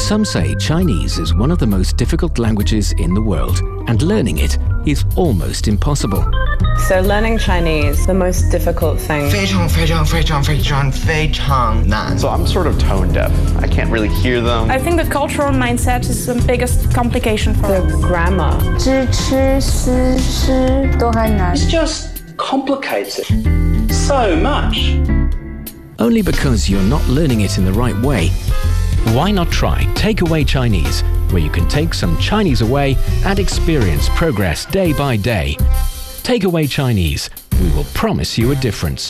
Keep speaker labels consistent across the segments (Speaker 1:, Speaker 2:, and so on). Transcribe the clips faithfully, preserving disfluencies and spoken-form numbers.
Speaker 1: Some say Chinese is one of the most difficult languages in the world, and learning it is almost impossible.
Speaker 2: So learning Chinese, the most difficult thing.
Speaker 3: 非常非常非常非常非常难.
Speaker 4: So I'm sort of tone deaf. I can't really hear them.
Speaker 5: I think the cultural mindset is the biggest complication for
Speaker 2: the grammar.
Speaker 6: 知吃思诗都很难.
Speaker 7: It's just complicated so much.
Speaker 1: Only because you're not learning it in the right way. Why not try Takeaway Chinese, where you can take some Chinese away and experience progress day by day. Takeaway Chinese. We will promise you a difference.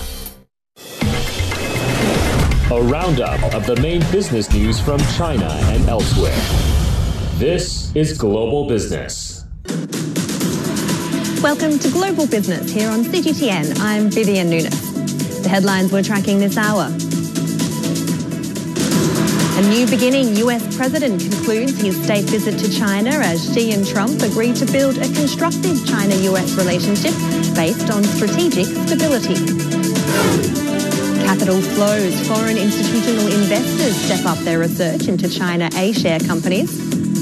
Speaker 8: A roundup of the main business news from China and elsewhere. This is Global Business.
Speaker 9: Welcome to Global Business here on C G T N. I'm Vivian Nunes. The headlines we're tracking this hour. A new beginning. U S President concludes his state visit to China as Xi and Trump agree to build a constructive China-U S relationship based on strategic stability. Capital flows. Foreign institutional investors step up their research into China A-share companies.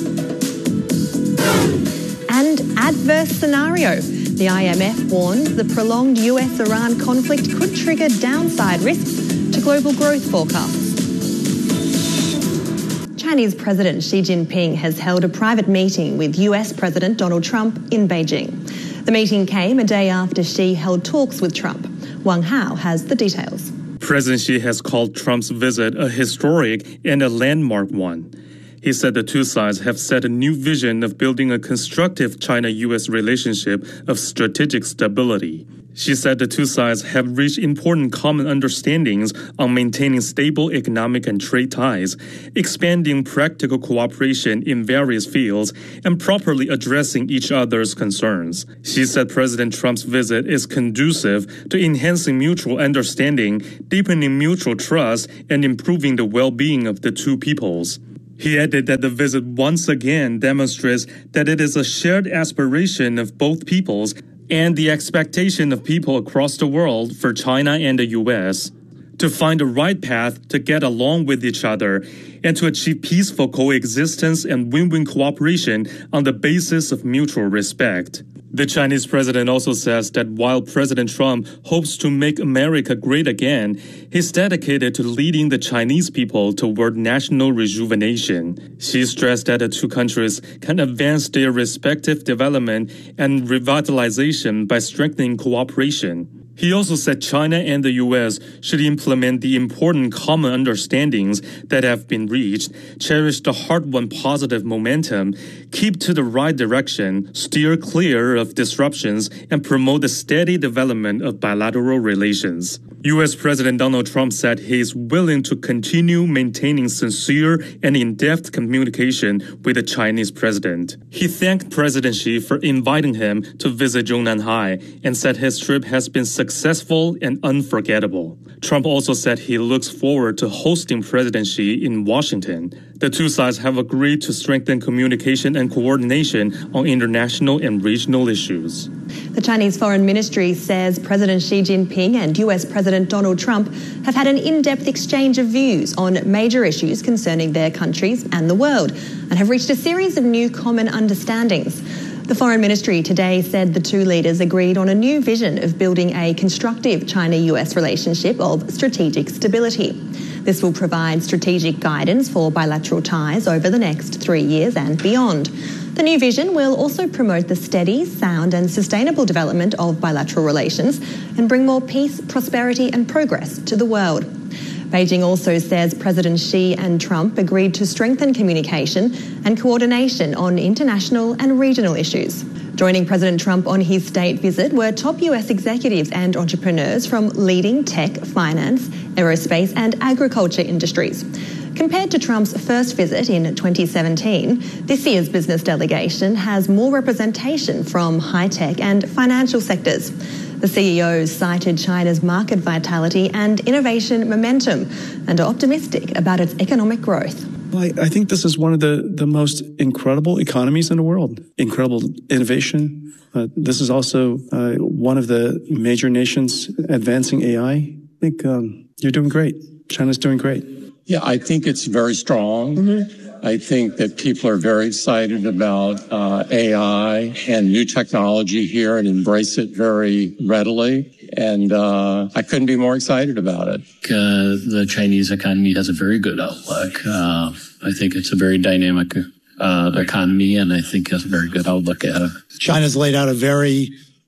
Speaker 9: And adverse scenario. The I M F warns the prolonged U S-Iran conflict could trigger downside risks to global growth forecasts. Chinese President Xi Jinping has held a private meeting with U S President Donald Trump in Beijing. The meeting came a day after Xi held talks with Trump. Wang Hao has the details.
Speaker 10: President Xi has called Trump's visit a historic and a landmark one. He said the two sides have set a new vision of building a constructive China-U S relationship of strategic stability. She said the two sides have reached important common understandings on maintaining stable economic and trade ties, expanding practical cooperation in various fields, and properly addressing each other's concerns. She said President Trump's visit is conducive to enhancing mutual understanding, deepening mutual trust, and improving the well-being of the two peoples. He added that the visit once again demonstrates that it is a shared aspiration of both peoples and the expectation of people across the world for China and the U S to find the right path to get along with each other and to achieve peaceful coexistence and win-win cooperation on the basis of mutual respect. The Chinese president also says that while President Trump hopes to make America great again, he's dedicated to leading the Chinese people toward national rejuvenation. She stressed that the two countries can advance their respective development and revitalization by strengthening cooperation. He also said China and the U S should implement the important common understandings that have been reached, cherish the hard-won positive momentum, keep to the right direction, steer clear of disruptions, and promote the steady development of bilateral relations. U S President Donald Trump said he is willing to continue maintaining sincere and in-depth communication with the Chinese president. He thanked President Xi for inviting him to visit Zhongnanhai and said his trip has been successful and unforgettable. Trump also said he looks forward to hosting President Xi in Washington. The two sides have agreed to strengthen communication and coordination on international and regional issues.
Speaker 9: The Chinese Foreign Ministry says President Xi Jinping and U S President Donald Trump have had an in-depth exchange of views on major issues concerning their countries and the world and have reached a series of new common understandings. The Foreign Ministry today said the two leaders agreed on a new vision of building a constructive China-U S relationship of strategic stability. This will provide strategic guidance for bilateral ties over the next three years and beyond. The new vision will also promote the steady, sound and sustainable development of bilateral relations and bring more peace, prosperity and progress to the world. Beijing also says President Xi and Trump agreed to strengthen communication and coordination on international and regional issues. Joining President Trump on his state visit were top U S executives and entrepreneurs from leading tech, finance, aerospace and agriculture industries. Compared to Trump's first visit in twenty seventeen, this year's business delegation has more representation from high-tech and financial sectors. The C E Os cited China's market vitality and innovation momentum and are optimistic about its economic growth.
Speaker 11: Well, I, I think this is one of the, the most incredible economies in the world. Incredible innovation. Uh, this is also uh, one of the major nations advancing A I. I think um, you're doing great. China's doing great.
Speaker 12: Yeah, I think it's very strong. Mm-hmm. I think that people are very excited about uh, A I and new technology here and embrace it very readily. And uh, I couldn't be more excited about it.
Speaker 13: Uh, the Chinese economy has a very good outlook. Uh, I think it's a very dynamic uh, economy, and I think has a very good outlook at it.
Speaker 14: China's laid out a very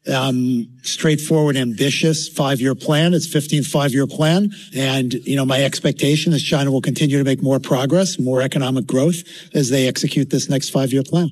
Speaker 14: um, straightforward, ambitious five-year plan. It's fifteenth five-year plan. And, you know, my expectation is China will continue to make more progress, more economic growth as they execute this next five-year plan.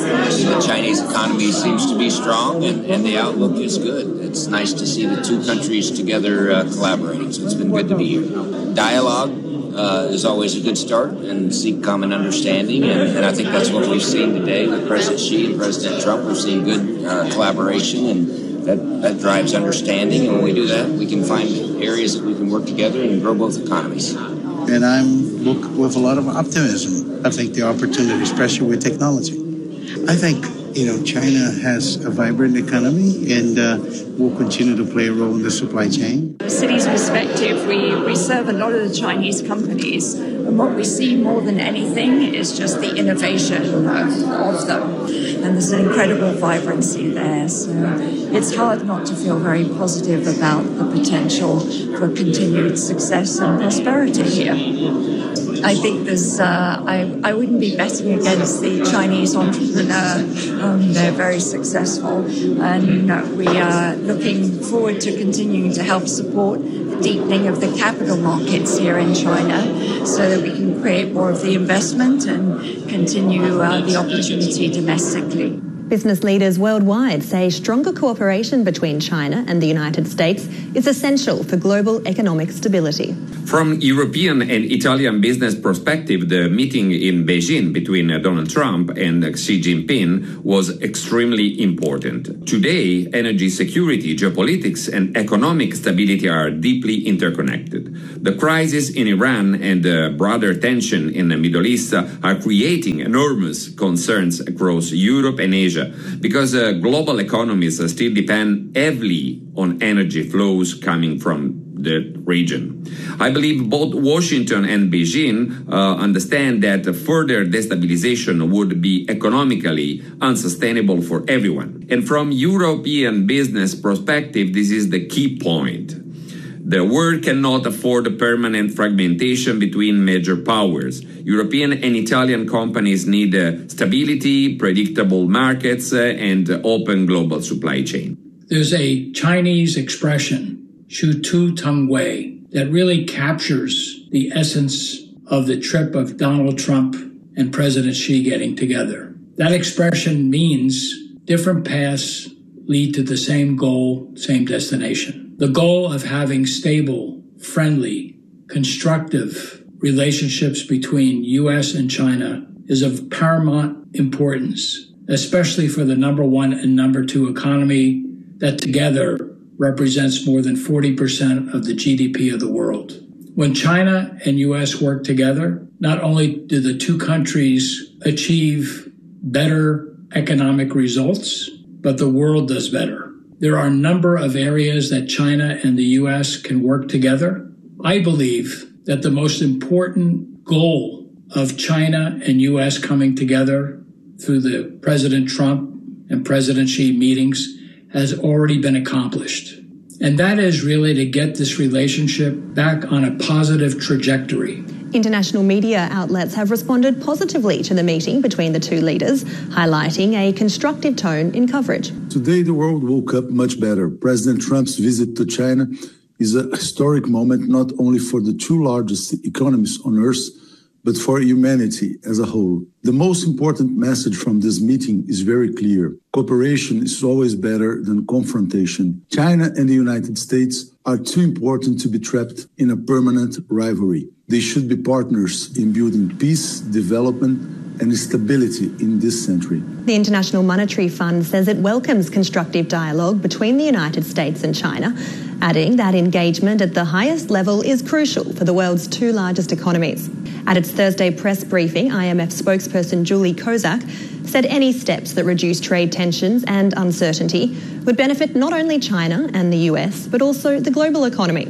Speaker 15: The Chinese economy seems to be strong, and, and the outlook is good. It's nice to see the two countries together uh, collaborating, so it's been good to be here. Dialogue uh, is always a good start, and seek common understanding, and, and I think that's what we've seen today with President Xi and President Trump. We've seen good uh, collaboration, and that, that drives understanding, and when we do that, we can find areas that we can work together and grow both economies.
Speaker 16: And I'm look with a lot of optimism. I think the opportunity, especially with technology. I think, you know, China has a vibrant economy and uh, will continue to play a role in the supply chain.
Speaker 17: From the city's perspective, we, we serve a lot of the Chinese companies, and what we see more than anything is just the innovation of, of them. And there's an incredible vibrancy there. So it's hard not to feel very positive about the potential for continued success and prosperity here. I think there's, uh, I, I wouldn't be betting against the Chinese entrepreneur. Um, they're very successful, and uh, we are looking forward to continuing to help support the deepening of the capital markets here in China so that we can create more of the investment and continue uh, the opportunity domestically.
Speaker 9: Business leaders worldwide say stronger cooperation between China and the United States is essential for global economic stability.
Speaker 18: From European and Italian business perspective, the meeting in Beijing between Donald Trump and Xi Jinping was extremely important. Today, energy security, geopolitics, and economic stability are deeply interconnected. The crisis in Iran and the broader tension in the Middle East are creating enormous concerns across Europe and Asia, because uh, global economies uh, still depend heavily on energy flows coming from the region. I believe both Washington and Beijing uh, understand that further destabilization would be economically unsustainable for everyone. And from European business perspective, this is the key point. The world cannot afford a permanent fragmentation between major powers. European and Italian companies need uh, stability, predictable markets, uh, and uh, open global supply chain.
Speaker 19: There's a Chinese expression, Shu Tu Teng Wei, that really captures the essence of the trip of Donald Trump and President Xi getting together. That expression means different paths lead to the same goal, same destination. The goal of having stable, friendly, constructive relationships between U S and China is of paramount importance, especially for the number one and number two economy that together represents more than forty percent of the G D P of the world. When China and U S work together, not only do the two countries achieve better economic results, but the world does better. There are a number of areas that China and the U S can work together. I believe that the most important goal of China and U S coming together through the President Trump and President Xi meetings has already been accomplished. And that is really to get this relationship back on a positive trajectory.
Speaker 9: International media outlets have responded positively to the meeting between the two leaders, highlighting a constructive tone in coverage.
Speaker 20: Today, the world woke up much better. President Trump's visit to China is a historic moment, not only for the two largest economies on earth, but for humanity as a whole. The most important message from this meeting is very clear. Cooperation is always better than confrontation. China and the United States are too important to be trapped in a permanent rivalry. They should be partners in building peace, development, and stability in this century.
Speaker 9: The International Monetary Fund says it welcomes constructive dialogue between the United States and China, adding that engagement at the highest level is crucial for the world's two largest economies. At its Thursday press briefing, I M F spokesperson Julie Kozak said any steps that reduce trade tensions and uncertainty would benefit not only China and the U S, but also the global economy.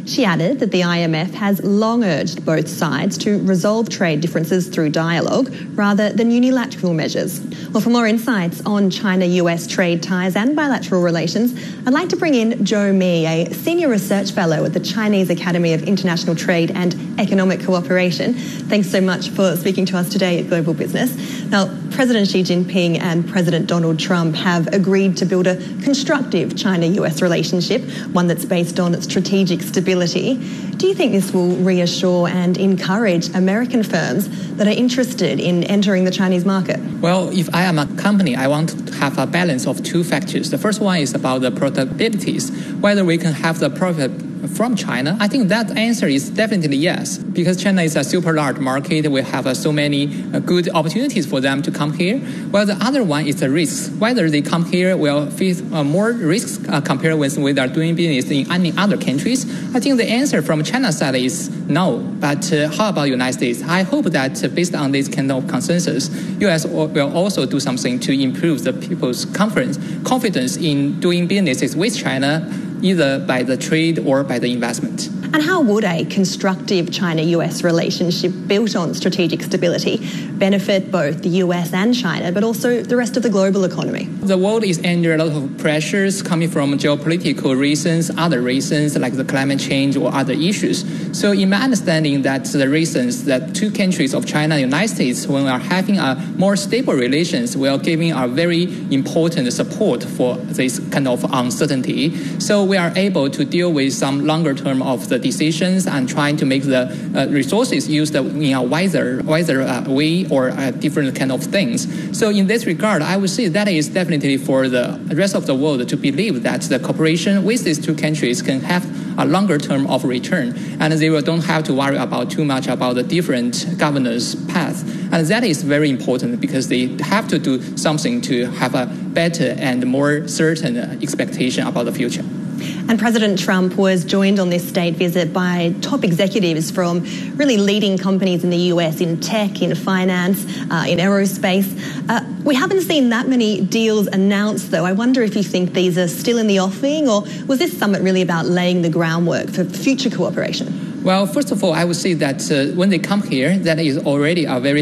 Speaker 9: She added that the I M F has long urged both sides to resolve trade differences through dialogue rather than unilateral measures. Well, for more insights on China-U S trade ties and bilateral relations, I'd like to bring in Joe Mi, a senior research fellow at the Chinese Academy of International Trade and Economic Cooperation. Thanks so much for speaking to us today at Global Business. Now, President Xi Jinping and President Donald Trump have agreed to build a constructive China-U S relationship, one that's based on strategic stability. Do you think this will reassure and encourage American firms that are interested in entering the Chinese market?
Speaker 21: Well, if I am a company, I want to have a balance of two factors. The first one is about the profitabilities, whether we can have the profit from China. I think that answer is definitely yes, because China is a super large market. We have uh, so many uh, good opportunities for them to come here. Well, the other one is the risks. Whether they come here will face uh, more risks uh, compared with when they are doing business in any other countries. I think the answer from China's side is no. But uh, how about United States? I hope that uh, based on this kind of consensus, U S will also do something to improve the people's confidence, confidence in doing businesses with China, either by the trade or by the investment.
Speaker 9: And how would a constructive China-U S relationship built on strategic stability benefit both the U S and China, but also the rest of the global economy?
Speaker 21: The world is under a lot of pressures coming from geopolitical reasons, other reasons like the climate change or other issues. So in my understanding that the reasons that two countries of China and the United States, when we are having a more stable relations, we are giving a very important support for this kind of uncertainty. So we are able to deal with some longer term of the decisions and trying to make the uh, resources used in a wiser, wiser uh, way or uh, different kind of things. So in this regard, I would say that is definitely for the rest of the world to believe that the cooperation with these two countries can have a longer term of return, and they will don't have to worry about too much about the different governance path. And that is very important because they have to do something to have a better and more certain expectation about the future.
Speaker 9: And President Trump was joined on this state visit by top executives from really leading companies in the U S in tech, in finance, uh, in aerospace. Uh, we haven't seen that many deals announced, though. I wonder if you think these are still in the offing, or was this summit really about laying the groundwork for future cooperation?
Speaker 21: Well, first of all, I would say that uh, when they come here, that is already a very